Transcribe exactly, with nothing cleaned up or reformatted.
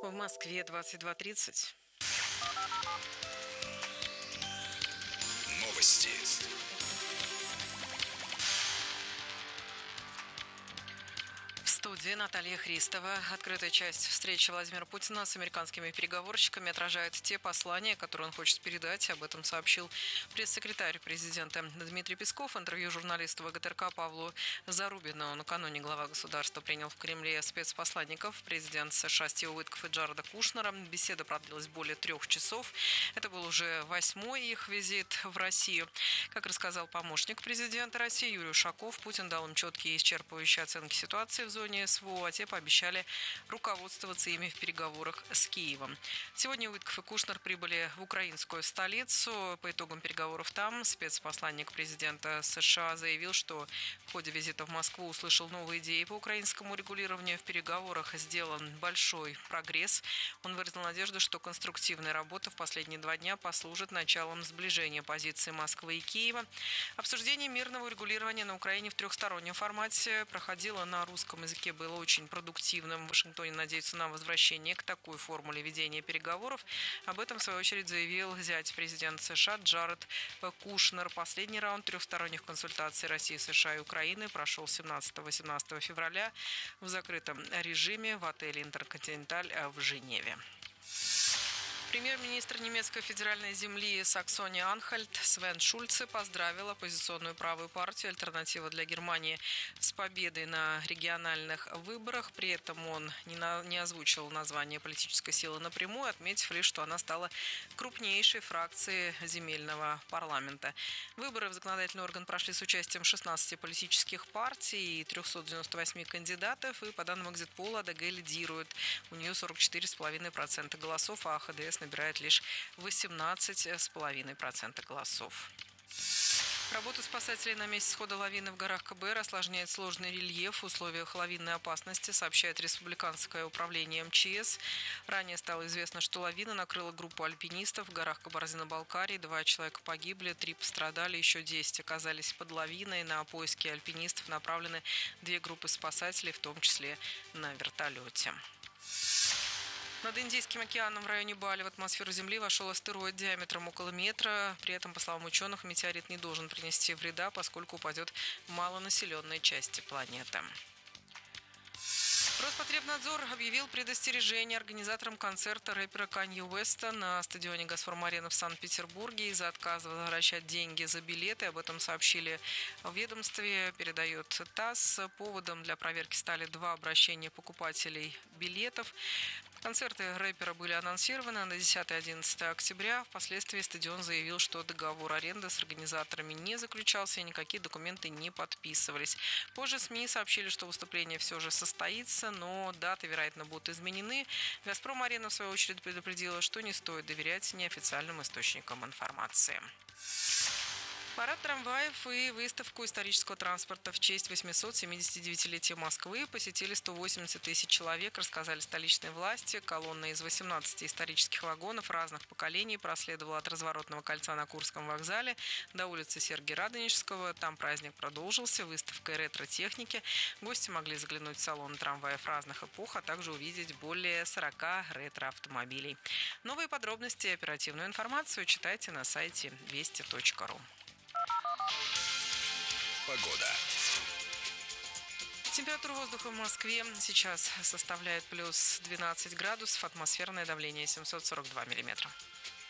В Москве двадцать два тридцать. Новости. В студии Наталья Христова. Открытая часть встречи Владимира Путина с американскими переговорщиками отражает те послания, которые он хочет передать. Об этом сообщил пресс-секретарь президента Дмитрий Песков. Интервью журналисту ВГТРК Павлу Зарубину накануне глава государства принял в Кремле спецпосланников президент США Стива Уиткофа и Джареда Кушнера. Беседа продлилась более трех часов. Это был уже восьмой их визит в Россию. Как рассказал помощник президента России Юрий Ушаков, Путин дал им четкие и исчерпывающие оценки ситуации в зоне СВО, а те пообещали руководствоваться ими в переговорах с Киевом. Сегодня Уиткоф и Кушнер прибыли в украинскую столицу. По итогам переговоров там спецпосланник президента США заявил, что в ходе визита в Москву услышал новые идеи по украинскому регулированию. В переговорах сделан большой прогресс. Он выразил надежду, что конструктивная работа в последние два дня послужит началом сближения позиций Москвы и Киева. Обсуждение мирного урегулирования на Украине в трехстороннем формате проходило на русском языке, было очень продуктивным. В Вашингтоне надеются на возвращение к такой формуле ведения переговоров. Об этом, в свою очередь, заявил зять президента США Джаред Кушнер. Последний раунд трехсторонних консультаций России, США и Украины прошел семнадцатого-восемнадцатого февраля в закрытом режиме в отеле «Интерконтиненталь» в Женеве. Премьер-министр немецкой федеральной земли Саксония-Анхальт Свен Шульце поздравил оппозиционную правую партию «Альтернатива для Германии» с победой на региональных выборах. При этом он не, на, не озвучил название политической силы напрямую, отметив лишь, что она стала крупнейшей фракцией земельного парламента. Выборы в законодательный орган прошли с участием шестнадцати политических партий и трёхсот девяноста восьми кандидатов. И по данным экзит-пола АДГ лидирует. У нее сорок четыре целых пять десятых процента голосов, а ХДС набирает лишь восемнадцать целых пять десятых процента голосов. Работу спасателей на месте схода лавины в горах КБР осложняет сложный рельеф в условиях лавинной опасности, сообщает Республиканское управление МЧС. Ранее стало известно, что лавина накрыла группу альпинистов в горах Кабардино-Балкарии. Два человека погибли, три пострадали, еще десять оказались под лавиной. На поиски альпинистов направлены две группы спасателей, в том числе на вертолете. Над Индийским океаном в районе Бали в атмосферу Земли вошел астероид диаметром около метра. При этом, по словам ученых, метеорит не должен принести вреда, поскольку упадет в малонаселенной части планеты. Роспотребнадзор объявил предостережение организаторам концерта рэпера Канье Уэста на стадионе «Газпром-арена» в Санкт-Петербурге из-за отказа возвращать деньги за билеты. Об этом сообщили в ведомстве, передает ТАСС. Поводом для проверки стали два обращения покупателей билетов. Концерты рэпера были анонсированы на десятое и одиннадцатое октября. Впоследствии стадион заявил, что договор аренды с организаторами не заключался и никакие документы не подписывались. Позже СМИ сообщили, что выступление все же состоится, но даты, вероятно, будут изменены. «Газпром-арена», в свою очередь, предупредила, что не стоит доверять неофициальным источникам информации. Парад трамваев и выставку исторического транспорта в честь восьмисот-семидесятидевятилетия Москвы посетили сто восемьдесят тысяч человек, рассказали столичные власти. Колонна из восемнадцати исторических вагонов разных поколений проследовала от разворотного кольца на Курском вокзале до улицы Сергия Радонежского. Там праздник продолжился выставкой ретро-техники. Гости могли заглянуть в салон трамваев разных эпох, а также увидеть более сорока ретро-автомобилей. Новые подробности и оперативную информацию читайте на сайте вести точка ру. Погода. Температура воздуха в Москве сейчас составляет плюс двенадцать градусов, атмосферное давление семьсот сорок два миллиметра.